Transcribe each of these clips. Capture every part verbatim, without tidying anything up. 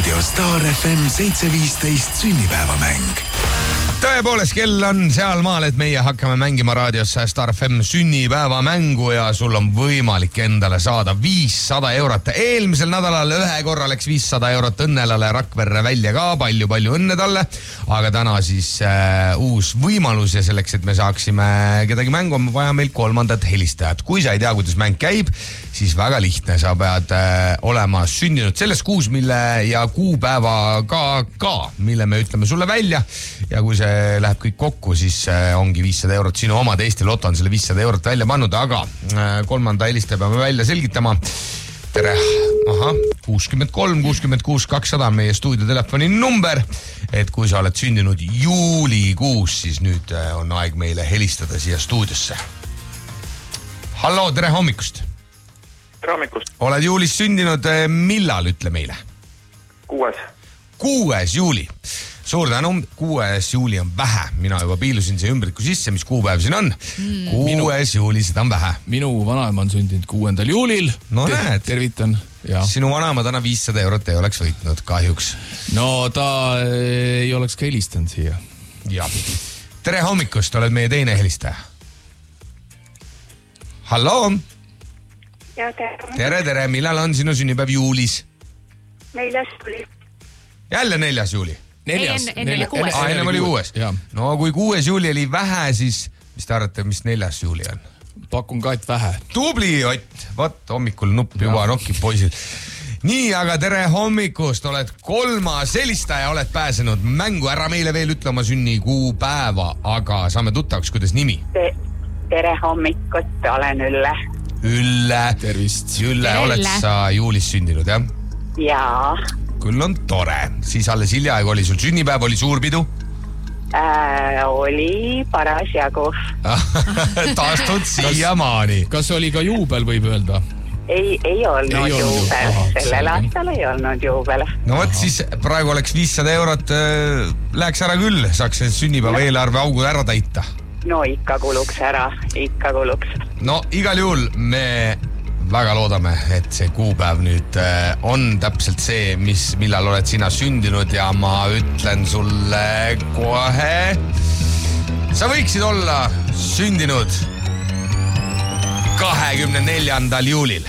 Raadio Star F M seitse viisteist sünnipäevamäng. Tõepoolest, kell on seal maal, et meie hakkame mängima raadios Star F M sünnipäevamängu ja sul on võimalik endale saada viissada eurot. Eelmisel nädalal ühe korra läks viissada eurot õnnelale Rakverre välja ka, palju-palju õnne talle. Aga täna siis äh, uus võimalus ja selleks, et me saaksime kedagi mängu, on vaja meil kolmandat helistajat. Kui sa ei tea, kuidas mäng käib, siis väga lihtne. Sa pead äh, olema sündinud selles kuus, mille ja kuupäeva ka, ka, mille me ütleme sulle välja. Ja kui see läheb kõik kokku, siis ongi viissada eurot sinu omad. Eesti Lotto on selle viissada eurot välja pannud, aga kolmanda helistaja peame välja selgitama. Tere, aha, kuuskümmend kolm kuuskümmend kuus kakssada on meie stuudiotelefoni number, et kui sa oled sündinud juulikuus, siis nüüd on aeg meile helistada siia stuudiosse. Hallo, tere hommikust. Tere hommikust. Oled juulis sündinud, millal ütle meile? Kuues. Kuues juuli. Suur tänu, kuues juuli on vähe. Mina juba piilusin see ümbriku sisse, mis kuupäev siin on. Mm. Kuues minu, juuli, seda on vähe. Minu vanaema on sündinud kuuendal juulil. No Te, näed. Tervitan. Ja. Sinu vanaema täna viissada eurot ei oleks võitnud, kahjuks. No ta ei oleks ka helistanud siia. Ja. Tere hommikust, oled meie teine helistaja. Hallo. Ja, tere. Tere, tere, millal on sinu sünnipäev juulis? Neljas juuli. Jälle neljas juuli? Neljas. Ei, enne, enne kuues. Ah, enne oli kuues. Ja. No kui kuues juuli oli vähe, siis mis te arvate, mis neljas juuli on? Pakun ka, et vähe. Tubli, Ott. Vaat hommikul nupp juba nokib poisil. Nii, aga tere hommikust. Oled kolmas helistaja, oled pääsenud mängu. Ära meile veel ütle oma sünnikuu päeva, aga saame tuttavaks, kuidas nimi? Te, tere hommikut, olen Ülle. Ülle. Tervist. Ülle, oled sa juulis sündinud, jah? Jaa. Küll on tore. Siis alles hiljaaegu oli sul sünnipäev, oli suurpidu? Äh, oli parasjagu. Taastud siiamaani. Kas oli ka juubel, võib öelda? Ei, ei olnud ei juubel. Aha, sellel aastal ei olnud juubel. No võt, siis praegu oleks viissada eurot, äh, läheks ära küll, saaks sünnipäeva eelarve augu ära täita. No ikka kuluks ära, ikka kuluks. No igal juhul me väga loodame, et see kuupäev nüüd on täpselt see, mis, millal oled sina sündinud ja ma ütlen sulle kohe. Sa võiksid olla sündinud kahekümne neljandal juulil.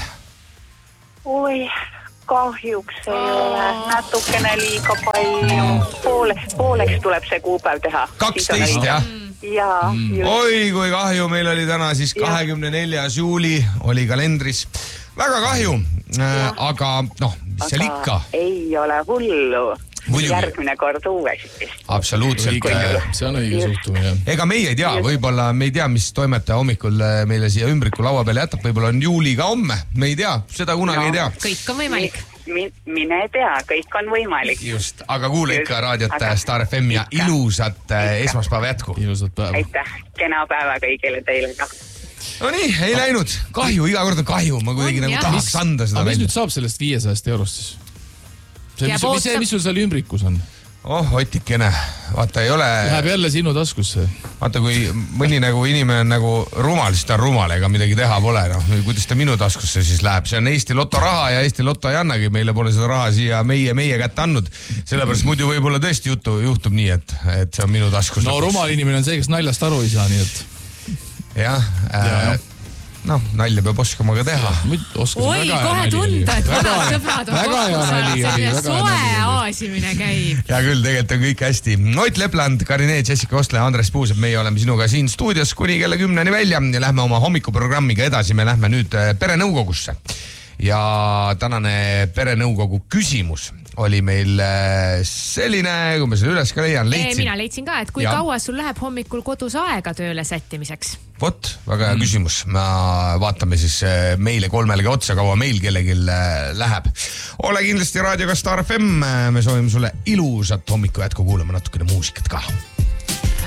Oi, kahjuks ei ole. Natukene liiga palju. Poole, pooleks tuleb see kuupäev teha. kaksteist, jah? Jaa, mm. Oi, kui kahju, meil oli täna siis kahekümne neljas juuli oli kalendris. Väga kahju, äh, aga noh, mis seal ikka? Ei ole hullu. Muidugi. Järgmine kord uuesti. Absoluutselt. See on õige suhtumine. Ega meie ei tea, võib-olla me ei tea, mis toimetaja hommikul meile siia ümbriku laua peale jätab, võib-olla on juuli ka homme, me ei tea, seda kunagi no, ei tea. Kõik on võimalik. Mine tea, kõik on võimalik. Just, aga kuule ikka raadiot aga... Star F M ja ilusat esmaspäeva jätku. Ilusat päeva. Aitäh, kena päeva kõigile teile ka. No nii, ei läinud. Kahju, iga kord on kahju. Ma kuidagi nagu tahaks anda seda välja. Aga mis välja. nüüd saab sellest viiesajast eurost siis? See, mis, mis, mis sul seal ümbrikus on? Oh, Otikene. Vaata, ei ole... Läheb jälle sinu taskusse. Vaata, kui mõni nagu inimene on nagu rumal, siis ta on rumal, ega midagi teha pole. No, kuidas ta minu taskusse siis läheb? See on Eesti Lotto raha ja Eesti Lotto ei annagi. Meile pole seda raha siia meie, meie kätte andnud. Sellepärast muidu võib-olla tõesti jutu, juhtub nii, et, et see on minu taskus. No rumal inimene on see, kes naljast aru ei saa, nii et... Jah, äh, noh, nalja peab oskama ka teha. Oi, kohe tunda, et vanad sõbrad on kokku. Soe aasimine käib. Ja küll, tegelikult on kõik hästi. Ott Lepland, Karine, Jessica Ostle, Andres Puuseb, meie oleme sinuga siin stuudios kuni kella kümneni välja ja lähme oma hommikuprogrammiga edasi. Me lähme nüüd perenõukogusse. Ja tänane perenõukogu küsimus oli meil selline, kui me selle üles ka leian, leidsin. Mina leidsin ka, et kui ja. kaua sul läheb hommikul kodus aega tööle sättimiseks? Vot, väga hea mm. küsimus. Ma vaatame siis meile kolmelegi otsa, kaua meil kellelgi läheb. Ole kindlasti raadioga Star F M. Me soovime sulle ilusat hommiku jätku, kuulame natukene muusikat ka.